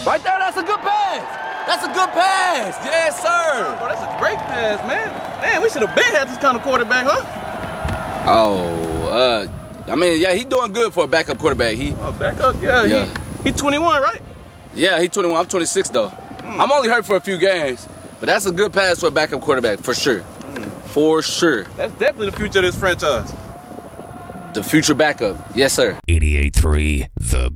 Right there, that's a good pass. That's a good pass. Yes, sir. Bro, that's a great pass, man. Man, we should have been had this kind of quarterback, huh? Oh, I mean, yeah, he doing good for a backup quarterback. Backup? Yeah. He 21, right? Yeah, he's 21. I'm 26, though. I'm only hurt for a few games, but that's a good pass for a backup quarterback, for sure. For sure. That's definitely the future of this franchise. The future backup. Yes, sir. 88.3 The